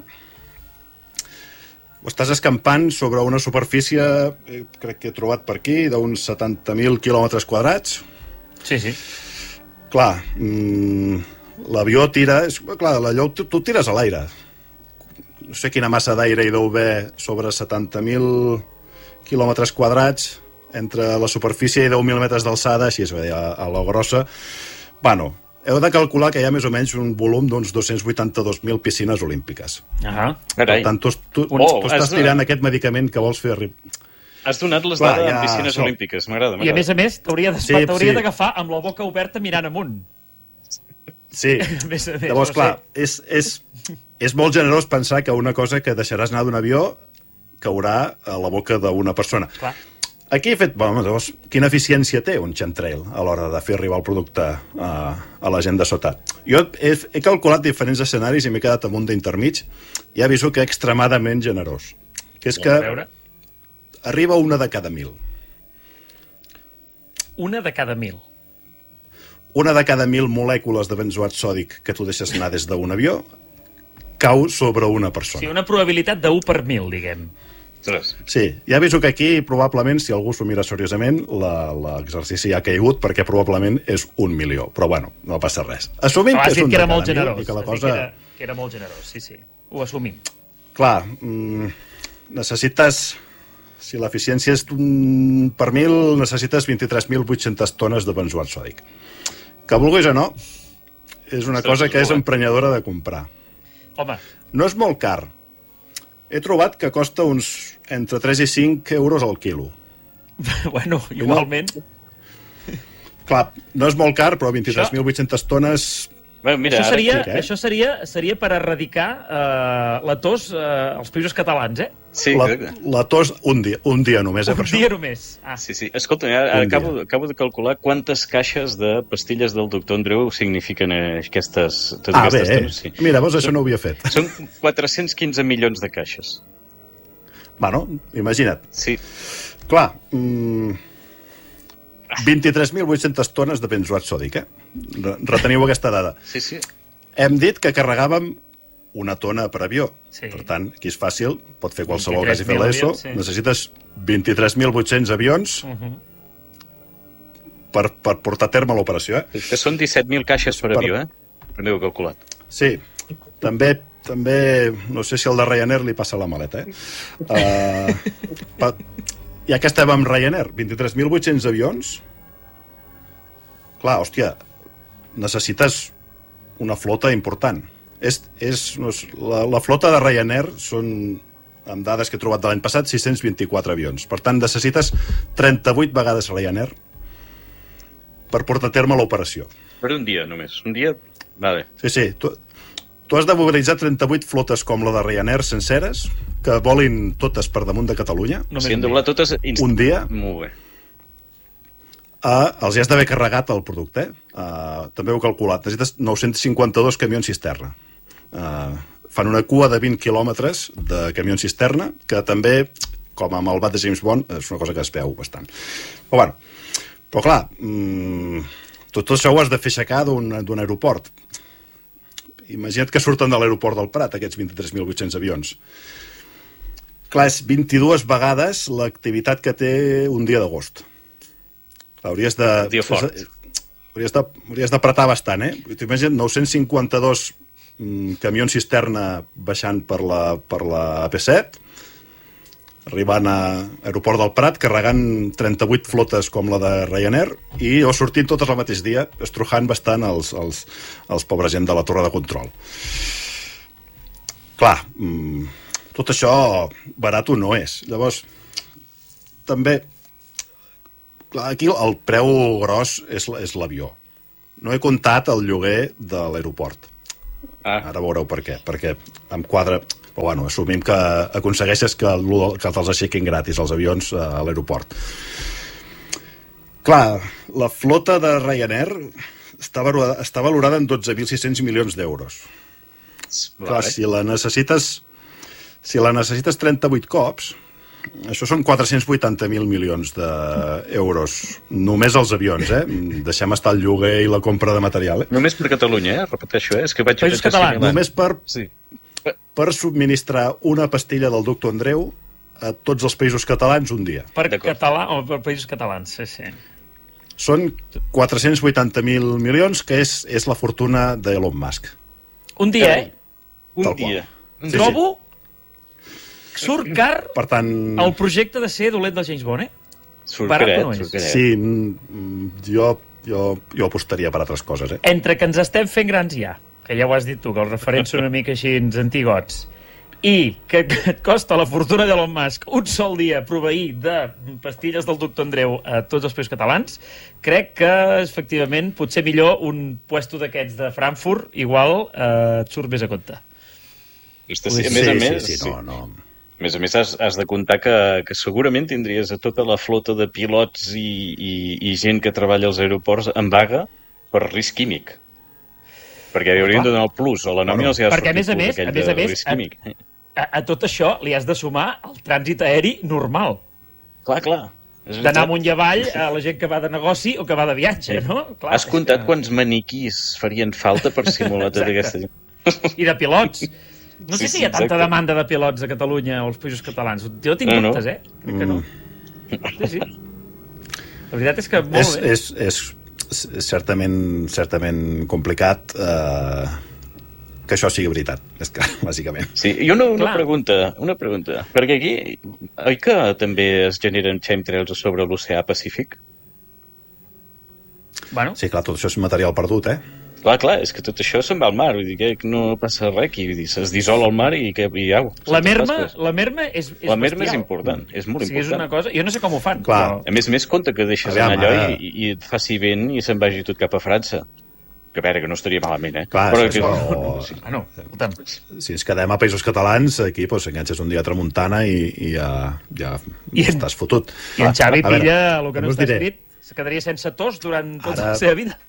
ho estàs escampant sobre una superfície, eh, crec que he trobat per aquí, d'uns setanta mil quilòmetres quadrats. Sí, sí. Clar, mmm, l'avió tira... És, clar, allò tu, tu tires a l'aire. No sé quina massa d'aire hi deu haver sobre setanta mil quilòmetres quadrats, entre la superfície i deu mil metres d'alçada, així es veia a la grossa. Bueno, heu de calcular que hi ha més o menys un volum d'uns dos-cents vuitanta-dos mil piscines olímpiques. Ah, per tant, tu, tu, oh, tu estàs tirant aquest medicament que vols fer arribar. Has donat les Clar, dades ja, en piscines això. olímpiques, m'agrada. I a més a més, t'hauria Sí, d'agafar sí. amb la boca oberta mirant amunt. Sí, A més a més, llavors, no clar, sé. és, és, és molt generós pensar que una cosa que deixaràs anar d'un avió caurà a la boca d'una persona. Clar. Aquí he fet... Bueno, llavors, quina eficiència té un chemtrail a l'hora de fer arribar el producte a, a la gent de sota? Jo he, he calculat diferents escenaris i m'he quedat amb un d'intermig i aviso que extremadament generós. Que és que arriba una de cada mil. Una de cada mil. Una de cada mil molècules de benzoat sòdic que tu deixes anar des d'un avió cau sobre una persona. Sí, una probabilitat de u per mil, diguem. Sí, ja aviso que aquí probablement, si algú s'ho mira seriosament, l'exercici ha caigut perquè probablement és un milió. Però bueno, no passa res. Assumim que és un que era de cada molt mil generós. i que la Cosa... cosa... Que era, que era molt generós, sí, sí. Ho assumim. Clar, mm, necessites... Si l'eficiència és d'un per mil, necessites vint-i-tres mil vuit-centes tones de benzoat sòdic. Que vulguis o no, és una cosa que és emprenyadora de comprar. Home. No és molt car. He trobat que costa uns entre tres i cinc euros al quilo. Bueno, igualment. Clar, no és molt car, però vint-i-tres mil vuit-centes tones... Bueno, mira, això seria, ara... això seria, seria per erradicar uh, la tos uh, als països catalans, eh? Sí, la, la tos un dia, un dia només, eh, un per dia això. només. Ah. Sí, sí. Escolta, ara acabo, acabo de calcular quantes caixes de pastilles del doctor Andreu signifiquen aquestes, totes ah, aquestes bé, tones. Sí. Mira, vos això no ho havia fet. Són quatre-cents quinze milions de caixes. Bueno, imagina't. Sí. Clar, mmm, vint-i-tres mil vuit-centes tones de benzoat sòdic, eh? Reteniu aquesta dada. Sí, sí. Hem dit que carregàvem una tona per avió. Sí. Per tant, aquí és fàcil, pot fer qualsevol que hagi fet l'ESO. Sí. Necessites vint-i-tres mil vuit-cents avions uh -huh. per, per portar a terme l'operació, eh? Que són disset mil caixes per, per avió, eh? També ho he calculat. Sí, també, també, no sé si el de Ryanair li passa la maleta, eh? Uh, pa, ja que estem amb Ryanair, vint-i-tres mil vuit-cents avions, clar, hòstia, necessites una flota important. És, és, no és, la, la flota de Ryanair són, amb dades que he trobat de l'any passat, sis-cents vint-i-quatre avions. Per tant, necessites trenta-vuit vegades Ryanair per portar a terme l'operació. Per un dia, només. Un dia... Vale. Sí, sí. Tu, tu has de mobilitzar trenta-vuit flotes com la de Ryanair senceres, que volin totes per damunt de Catalunya. Si han de volar totes... Inst... Un dia. Molt bé. Uh, els hi has d'haver carregat el producte. Eh? Uh, també ho he calculat. Necessites nou-cents cinquanta-dos camions cisterna. Uh, fan una cua de vint quilòmetres de camions cisterna, que també, com amb el bat de James Bond, és una cosa que es veu bastant. Però, bueno, però clar, mm, tot, tot això ho has de fer aixecar d'un aeroport. Imagina't que surten de l'aeroport del Prat, aquests vint-i-tres mil vuit-cents avions. Clar, és vint-i-dues vegades l'activitat que té un dia d'agost. Hauries de... Un dia fort. Hauries de, hauries d'apretar bastant, eh? T'imagina't nou-cents cinquanta-dos mm, camions cisterna baixant per la, per la A P set, arribant a l'aeroport del Prat, carregant trenta-vuit flotes com la de Ryanair, i o sortint totes el mateix dia, estrujant bastant els, els, els pobres gent de la torre de control. Clar, mmm, tot això barat no és. Llavors, també... Clar, aquí el preu gros és, és l'avió. No he comptat el lloguer de l'aeroport. Ah. Ara veureu per què. Perquè em quadra... Però bueno, assumim que aconsegueixes que, que te'ls aixequin gratis els avions a l'aeroport. Clar, la flota de Ryanair està valorada, està valorada en dotze mil sis-cents milions d'euros. Vale. Clar, si la necessites si la necessites trenta-vuit cops, això són quatre-cents vuitanta mil milions d'euros. Només els avions, eh? Deixem estar el lloguer i la compra de material, eh? Només per Catalunya, eh? Repeteixo, eh? És que vaig Països catalans. Només per... Sí. per subministrar una pastilla del doctor Andreu a tots els països catalans un dia. Per català o per països catalans, sí, sí. Són quatre-cents vuitanta mil milions, que és, és la fortuna d'Elon Musk. Un dia, eh? Un dia. Sí, trobo sí. Surt car per tant... el projecte de ser dolent del James Bond, eh? Surt barat caret, o no és? surt caret. Sí, mm, jo, jo, jo apostaria per altres coses, eh? Entre que ens estem fent grans ja, que ja ho has dit tu, que els referents són una mica així antigots, i que et costa la fortuna d'Elon Musk un sol dia proveir de pastilles del doctor Andreu a tots els països catalans, crec que, efectivament, potser millor un puesto d'aquests de Frankfurt, igual eh, et surt més a compte. Hosti, sí, a més sí, a més, sí, sí, no, no. A més a més, has, has de comptar que, que segurament tindries a tota la flota de pilots i, i, i gent que treballa als aeroports en vaga per risc químic. Perquè hi haurien de donar el plus, o la nòmina els hi ha Perquè, a més a sortit més, aquell a més a de més, risc químic. a, a tot això li has de sumar el trànsit aeri normal. Clar, clar. és D'anar veritat. amunt i avall a la gent que va de negoci o que va de viatge, no? Clar, Has comptat que... quants maniquís farien falta per simular tota aquesta gent? I de pilots. No sé Sí, si sí, hi ha tanta exacte. demanda de pilots a Catalunya o als països catalans. Jo tinc No, no. dubtes, eh? Crec que no. Sí, sí. La veritat és que molt És, bé. és, és, és certament, certament complicat eh, que això sigui veritat, és que, bàsicament. Sí, i una, una Clar. pregunta, una pregunta. Perquè aquí, oi que també es generen chemtrails sobre l'oceà Pacífic? Bueno, Sí, clar, tot això és material perdut, eh? Clar, clar, és que tot això se'n va al mar, vull dir que no passa res aquí, vull dir, es dissol al mar i, que, i au. la se'n merma, fa després. la merma és, és La merma és bestial. important, és molt O sigui, és important. una cosa... Jo no sé com ho fan, Clar. però... A més a més, compte que deixes Aviam, anar allò ara- i, i et faci vent i se'n vagi tot cap a França. Que a veure, que no estaria malament, eh? Clar, Però això, que... això- Sí. Bueno, escolta'm, Si ens quedem a països catalans, aquí doncs, enganxes un dia a tramuntana i, i ja, ja I en- estàs fotut. i en Xavi A veure, pilla el que no us està diré? escrit, se quedaria sense tos durant tota Ara- la seva vida.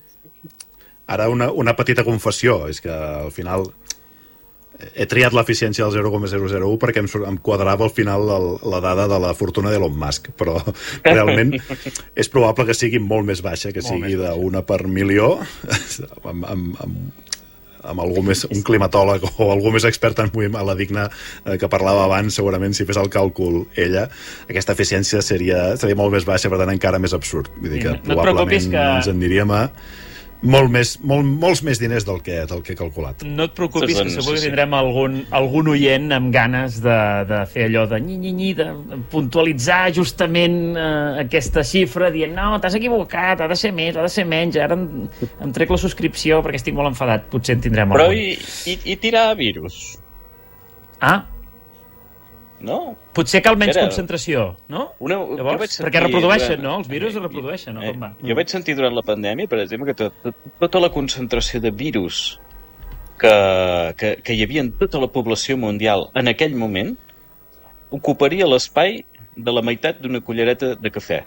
Ara una, una petita confessió, és que al final he triat l'eficiència del zero coma zero zero u perquè em, sur- em quadrava al final el, la dada de la fortuna d'Elon Musk, però realment és probable que sigui molt més baixa, que Molt sigui més baixa. d'una per milió, amb, amb, amb, amb algú més, un climatòleg o algú més expert en moviment, a la Digna eh, que parlava abans, segurament si fes el càlcul ella, aquesta eficiència seria, seria molt més baixa, per tant encara més absurd. Vull dir Sí, que no et preocupis probablement que- ens en diríem a molt més, molt, molts més diners del que, del que he calculat. No et preocupis, que Doncs, segur que sí, sí. tindrem algun, algun oient amb ganes de, de fer allò de nyi-nyi-nyi, de puntualitzar justament eh, aquesta xifra, dient, no, t'has equivocat, ha de ser més, ha de ser menys, ara em, em trec la subscripció perquè estic molt enfadat. Potser en tindrem Però algun. i, i, i tirar virus, Ah, no? potser cal menys Espera. concentració, no? Una, jo vaig Llavors, sentir perquè reprodueixen, durant- no? Els virus es reprodueixen, no? Eh, Com va? jo vaig sentir durant la pandèmia, per exemple, que tot, tot, tota la concentració de virus que, que, que hi havia en tota la població mundial en aquell moment ocuparia l'espai de la meitat d'una cullereta de cafè.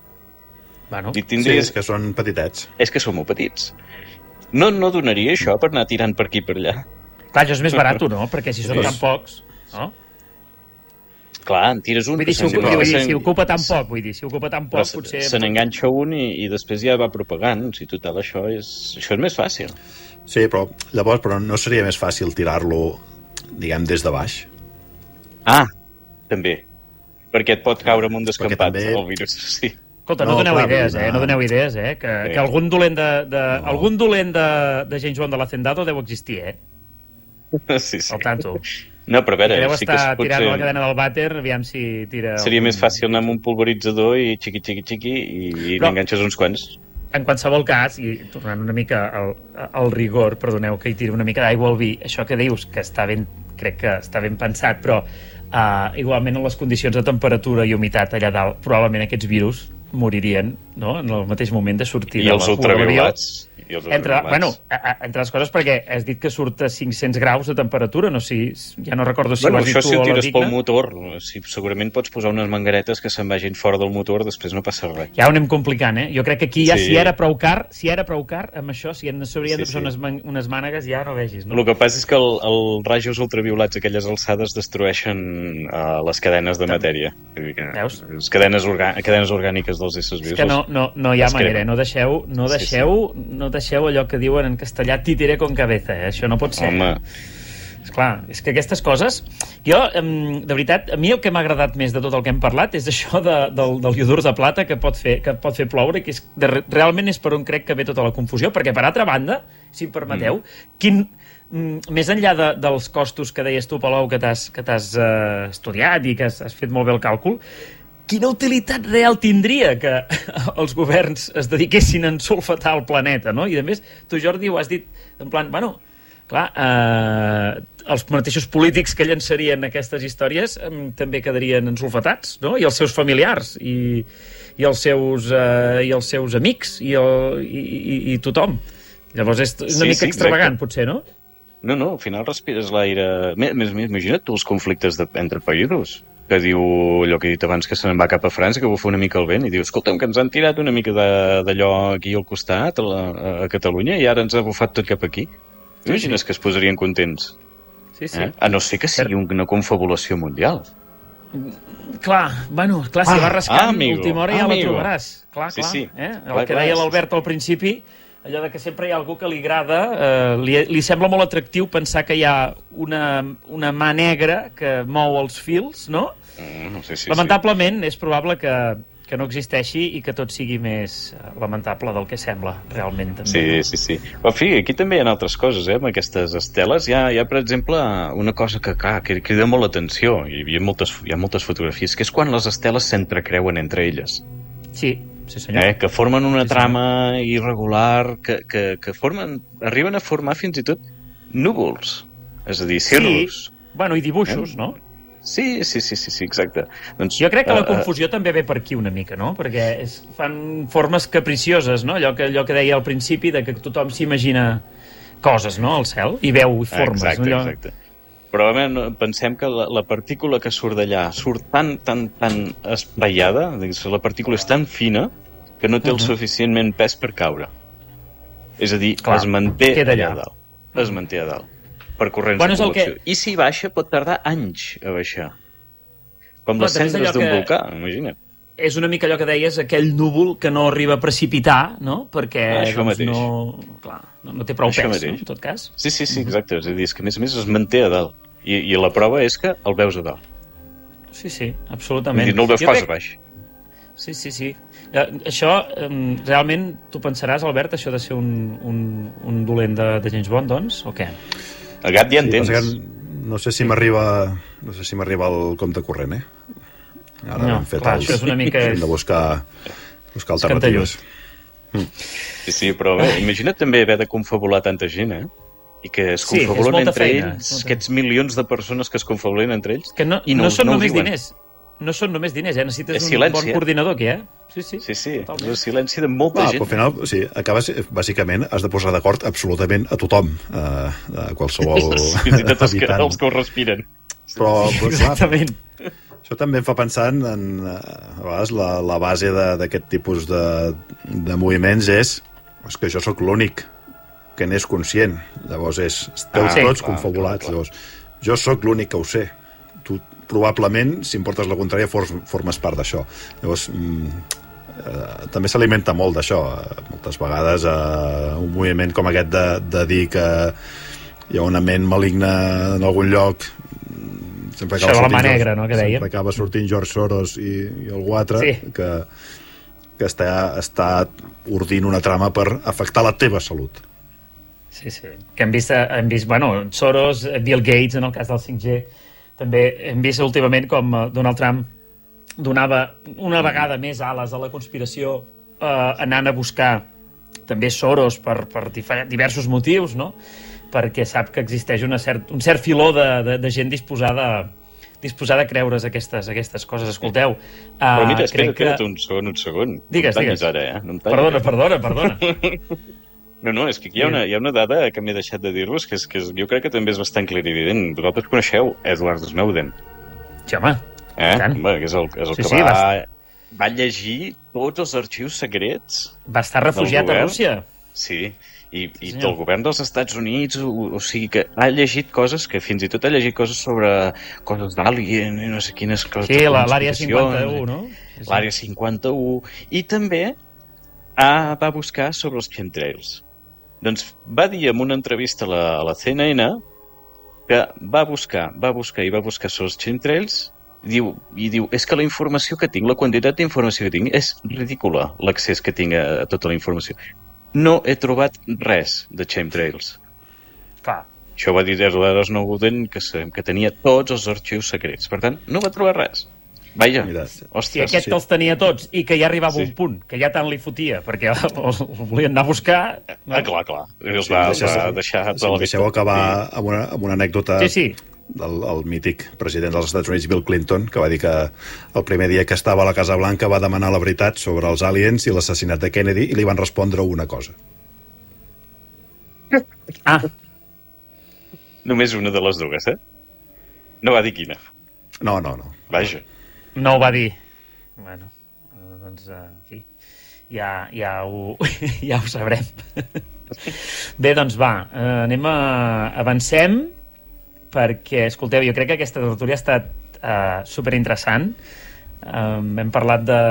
Bueno, I Sí, tindries... és que són petitets. És que som molt petits. No, no donaria això per anar tirant per aquí i per allà. clar, això és més barat, no? Perquè si són Sí. tan pocs, no? Clar, en tires un... Vull dir, si, se'n- ocupa, vull dir, se'n- si ocupa tan poc, vull dir, si ocupa tan però poc, potser... se n'enganxa un i, i després ja va propagant. O sigui, total, això és, això és més fàcil. Sí, però llavors però no seria més fàcil tirar-lo, diguem, des de baix? Ah, també. Perquè et pot caure amb un descampat, també- el virus, sí. Escolta, no, No, doneu clar, idees, vull eh? dir, No no. doneu idees, eh? Que, Sí. que algun dolent de, de, No. algun dolent de, de gent Joan de l'Hacendado deu existir, eh? Sí, sí. Al tanto. No, però a veure, Que deu sí que estar es pot tirant ser... la cadena del vàter, aviam si tira... Seria algun- més fàcil anar amb un pulveritzador i xiqui, xiqui, xiqui i, i Però- n'enganxes uns quants. En qualsevol cas, i tornant una mica al, al rigor, perdoneu que hi tiri una mica d'aigua al vi, això que dius, que està ben, crec que està ben pensat, però uh, igualment en les condicions de temperatura i humitat allà dalt, probablement aquests virus moririen, no?, en el mateix moment de sortir I de els la cua de l'avió. ultraviolats. I els Entre, ultraviolats. bueno, a, a, entre les coses perquè has dit que surt a cinc-cents graus de temperatura, no sé, si, ja no recordo si Bueno, ho has dit això tu si ho o la tires pel Digna. motor, si, segurament pots posar unes mangueretes que se'n vagin fora del motor, després no passa res. Ja ho anem complicant, eh? Jo crec que aquí ja, Sí. si era prou car, si era prou car, amb això, si en s'haurien Sí, de posar sí. unes, man unes mànegues, ja no vegis, no? El que passa és que el, el rajos ultraviolats a aquelles alçades destrueixen uh, les cadenes de matèria. Vull dir que Veus? Les cadenes, orga cadenes orgàniques dels éssers vius. És que no, no, no hi ha les manera, cremen. eh? no deixeu, no Sí, deixeu, no deixeu allò que diuen en castellà títere con cabeza, eh? Això no pot ser. Home, Esclar, és que aquestes coses... Jo, em, de veritat, a mi el que m'ha agradat més de tot el que hem parlat és això de, del, del iodur de plata que pot fer, que pot fer ploure, que és, de, realment és per on crec que ve tota la confusió, perquè per altra banda, si em permeteu, mm. quin, mm, més enllà de, dels costos que deies tu, Palou, que t'has que t'has eh, estudiat i que has, has fet molt bé el càlcul, quina utilitat real tindria que els governs es dediquessin a ensulfatar el planeta, no? I a més, tu, Jordi, ho has dit en plan, bueno, clar, eh, els mateixos polítics que llançarien aquestes històries eh, també quedarien ensulfatats, no? I els seus familiars, i, i, els, seus, eh, i els seus amics, i, el, i, i, i tothom. Llavors és una sí, mica sí, extravagant, exacte. Potser, no? No, no, al final respires l'aire... Més, més, imagina't tu els conflictes de, entre països, que diu allò que he dit abans, que se'n va cap a França, que bufa una mica el vent, i diu, escolta'm, que ens han tirat una mica d'allò aquí al costat, a, la, a Catalunya, i ara ens ha bufat tot cap aquí. Sí, imagines sí. Que es posarien contents? Sí, sí. Eh? A no ser que sigui una confabulació mundial. Clar, bueno, clar, si ah, vas rascant, ah, amigo, última hora ja amigo. la trobaràs. Clar, sí, clar. Sí. Eh? El clar, que clar, deia sí, l'Albert al principi, allò de que sempre hi ha algú que li agrada, eh, li, li sembla molt atractiu pensar que hi ha una, una mà negra que mou els fils, no? Mm, sí, sí, Lamentablement, sí. És probable que, que no existeixi i que tot sigui més lamentable del que sembla, realment. També. Sí, sí, sí. Però, en fi, aquí també hi ha altres coses, eh? Amb aquestes esteles hi ha, hi ha per exemple, una cosa que, clar, que crida molt l'atenció, i hi ha, moltes, hi ha moltes fotografies, que és quan les esteles s'entrecreuen entre elles. Sí, sí senyor. Eh? Que formen una sí, trama irregular, que, que, que formen, arriben a formar fins i tot núvols, és a dir, cirrus. Sí, bueno, i dibuixos, eh? No? Sí, sí, sí, sí, sí, exacte. Doncs, jo crec que la uh, confusió uh, també ve per aquí una mica, no? Perquè és, fan formes capricioses, no? Allò que, allò que deia al principi, de que tothom s'imagina coses, no?, al cel, i veu formes. Exacte, no? Allò... exacte. Però a pensem que la, la partícula que surt d'allà surt tan, tan, tan esplaiada, la partícula és tan fina que no té uh -huh. el suficientment pes per caure. És a dir, clar, es manté allà. allà dalt. Es manté a dalt. Per corrents bueno, de convecció. Que... I si baixa pot tardar anys a baixar. Com les cendres d'un volcà, imagina't. És una mica allò que deies, aquell núvol que no arriba a precipitar, no? Perquè ah, això doncs, mateix. no, clar, no, no té prou això pes, mateix. No? En tot cas. Sí, sí, sí, exacte. És a dir, és que a més a més es manté a dalt. I, i la prova és que el veus a dalt. Sí, sí, absolutament. Dir, no el veus jo pas crec... a baix. Sí, sí, sí. Això, realment, tu pensaràs, Albert, això de ser un, un, un dolent de, de James Bond, doncs, o què? El gat ja en sí, tens. Que no sé si m'arriba no sé si m'arriba el compte corrent, eh? Ara no, hem fet clar, els... això és una mica... Hem de buscar, buscar alternatives. Mm. Sí, sí, però bé, imagina't també haver de confabular tanta gent, eh? I que es sí, confabulen entre feina, ells, aquests milions de persones que es confabulen entre ells, que no, i no, no són no només diuen. diners. No són només diners, eh? Necessites és un silenci, bon eh? coordinador aquí, eh? Sí, sí. Sí, sí, és el silenci de molta ah, gent. Però al final, sí, acabes, bàsicament, has de posar d'acord absolutament a tothom, a, a qualsevol fins i tot els que, els que ho respiren. Però, sí, però exactament. Clar, això també em fa pensar en, en a vegades, la, la base d'aquest tipus de, de moviments és, és que jo sóc l'únic que n'és conscient. Llavors és, esteu ah, tots clar, confabulats. Clar, clar. Llavors, jo sóc l'únic que ho sé. Tu, probablement, si em portes la contrària, formes part d'això. Llavors, mm, eh, també s'alimenta molt d'això. Moltes vegades eh, un moviment com aquest de, de dir que hi ha una ment maligna en algun lloc, sempre acaba, això de la mà negra, George, no, que dèiem. Sempre acaba sortint George Soros i, i algú altre sí. que, que està, està ordint una trama per afectar la teva salut. Sí, sí. Que hem vist, hem vist bueno, Soros, Bill Gates, en el cas del cinc G, també hem vist últimament com Donald Trump donava una vegada més ales a la conspiració eh, anant a buscar també Soros per, per diversos motius, no? Perquè sap que existeix una cert, un cert filó de, de, de gent disposada disposada a creure's aquestes, aquestes coses. Escolteu... Uh, Però mira, espera, que... espera't un segon, un segon. Digues, no digues. Ara, eh? No perdona, perdona, perdona. No, no, és que aquí hi ha una, hi ha una dada que m'he deixat de dir-vos que, és, que és, jo crec que també és bastant clarivident. Vosaltres coneixeu Edward Snowden. Sí, home. Eh? Bé, que és el, és el sí, que sí, va, va... va llegir tots els arxius secrets. Va estar refugiat a Rússia. Sí, i, sí, i del govern dels Estats Units, o, o sigui que ha llegit coses, que fins i tot ha llegit coses sobre coses d'Alien i no sé quines coses. Sí, l'àrea cinquanta-u, no? L'àrea cinquanta-u. I també ah, va buscar sobre els chemtrails. Doncs va dir en una entrevista a la, a la C N N que va buscar, va buscar i va buscar sobre els chemtrails diu, i diu, és que la informació que tinc, la quantitat d'informació que tinc, és ridícula, l'accés que tinc a, a tota la informació. No he trobat res de chemtrails. Clar. Això va dir Edward Snowden, que, que tenia tots els arxius secrets. Per tant, no va trobar res. Vaja, Mira, ostres. I aquest sí. els tenia tots, i que ja arribava Sí. un punt, que ja tant li fotia, perquè els volien anar a buscar... Ah, clar, clar. Els va, els va deixar... Si em deixeu acabar amb una, amb una anècdota Sí, sí. del el mític president dels Estats Units, Bill Clinton, que va dir que el primer dia que estava a la Casa Blanca va demanar la veritat sobre els aliens i l'assassinat de Kennedy i li van respondre una cosa. Ah, Només una de les dues, eh? No va dir quina. No, no, no. Vaja. no ho va dir. Bueno, eh, doncs, eh, en fi, ja, ja, ho, ja ho sabrem. Bé, doncs va, eh, anem a... avancem, perquè, escolteu, jo crec que aquesta tertúlia ha estat eh, superinteressant. Eh, hem parlat de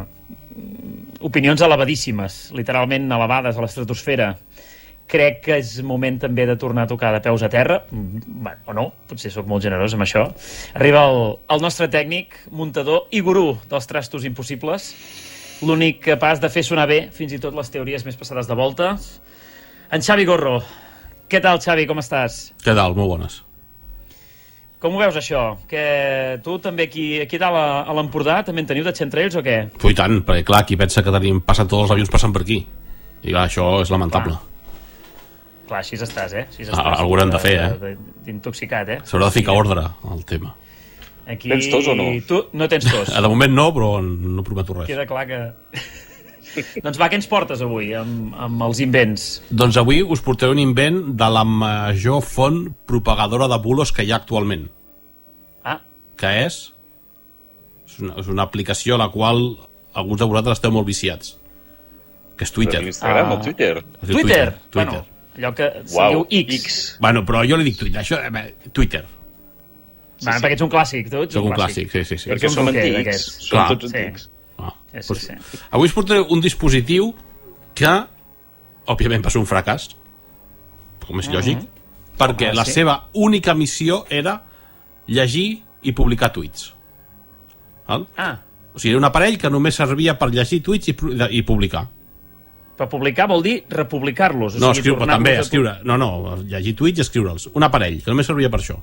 opinions elevadíssimes, literalment elevades a l'estratosfera. Crec que és moment també de tornar a tocar de peus a terra, bueno, o no, potser sóc molt generós amb això. Arriba el, el nostre tècnic, muntador i gurú dels trastos impossibles, l'únic capaç de fer sonar bé fins i tot les teories més passades de volta. En Xavi Gorro. Què tal, Xavi, com estàs? Què tal? Molt bones. Com ho veus, això? Que tu també aquí, aquí dalt a, a l'Empordà també en teniu de chemtrails o què? Ui, tant, perquè clar, qui pensa que tenim, passen tots els avions passant per aquí. I clar, això és lamentable. Clar. Clar, així estàs, eh? Així Ah, algú n'hem de fer, eh? D'intoxicat, eh? S'haurà de ficar ordre al tema. Aquí... Tens tos o no? Tu no tens tos. De moment no, però no prometo res. Queda clar que... Doncs va, què ens portes avui amb, amb els invents? Doncs avui us portaré un invent de la major font propagadora de bulos que hi ha actualment. Ah, Que és... És una, és una aplicació a la qual alguns de vosaltres esteu molt viciats. Que és Twitter. Instagram Ah. o Twitter? Es diu Twitter! Twitter. Bueno, allò que se Uau, diu X. X. Bueno, però jo li dic Twitter. Això, eh, Twitter. Sí, bueno, perquè ets un clàssic, tu ets Soc un un clàssic, sí, sí, sí. Perquè Som som roquer, antics. d'aquests. Som Clar. tots Sí. antics. Ah, Sí, sí, doncs, sí. avui us portaré un dispositiu que, òbviament, va ser un fracàs, com és lògic, perquè Home, la sí. seva única missió era llegir i publicar tuits. Val? Ah, O sigui, era un aparell que només servia per llegir tuits i, pu- i publicar. però publicar vol dir republicar-los. O No, sigui, escriure, però tornar-los també a pu- escriure. No, no, llegir tuits i escriure'ls. Un aparell que només servia per això.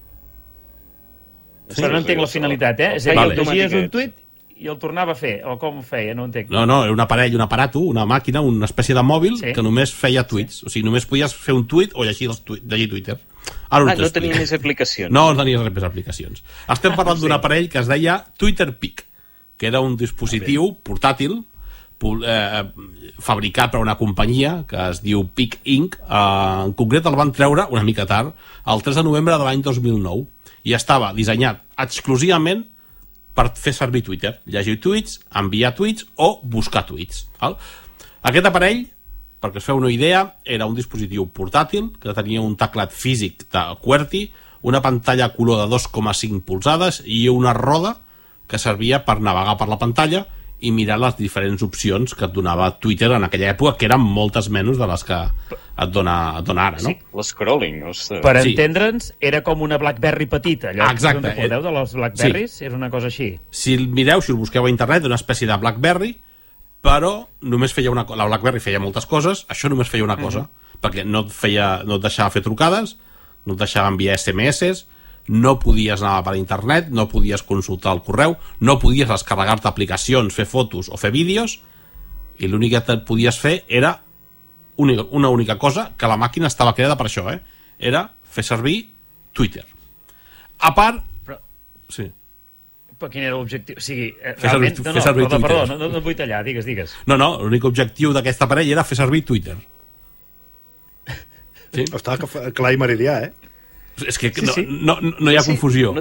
Però no entenc la finalitat, eh? És a dir, Vale. vale. llegies un tuit i el tornava a fer, o com ho feia, no ho entenc. No, no, era un aparell, un aparato, una màquina, una espècie de mòbil Sí. que només feia tuits. O sigui, només podies fer un tuit o llegir, els tuit, llegir Twitter. Ara Ah, ho no tenia t'explico. més aplicacions. No tenia res més aplicacions. Estem parlant sí. d'un aparell que es deia Twitter Peak, que era un dispositiu portàtil pu- eh, fabricat per una companyia que es diu Peak Incorporated. Eh, en concret el van treure una mica tard, el tres de novembre de l'any dos mil nou, i estava dissenyat exclusivament per fer servir Twitter, llegir tuits, enviar tuits o buscar tuits. Val? Aquest aparell, perquè us feu una idea, era un dispositiu portàtil que tenia un teclat físic de QWERTY, una pantalla a color de dos coma cinc polzades i una roda que servia per navegar per la pantalla i mirar les diferents opcions que et donava Twitter en aquella època, que eren moltes menys de les que et dona, et dona ara, no? Sí. L'escrolling, ostres. Per Sí. entendre'ns, era com una BlackBerry petita. Allò, Ah, exacte. us recordeu de les BlackBerries? Sí. Era una cosa així. Si el mireu, si el busqueu a internet, una espècie de BlackBerry, però només feia una cosa. La BlackBerry feia moltes coses, això només feia una cosa, uh-huh. perquè no et, feia, no et deixava fer trucades, no et deixava enviar S M S, no podies anar per internet, no podies consultar el correu, no podies descarregar-te aplicacions, fer fotos o fer vídeos, i l'únic que et podies fer era una, una única cosa, que la màquina estava creada per això, eh? Era fer servir Twitter. A part... Però, Sí. però quin era l'objectiu? O sigui, eh, Fer realment... servir- no, fer no, servir perdó, perdó, Twitter. no, no, no et vull tallar, digues, digues. No, no, l'únic objectiu d'aquest aparell era fer servir Twitter. Sí? Està clar i meridià, eh? És que Sí, no, sí. no, no hi ha Sí, confusió.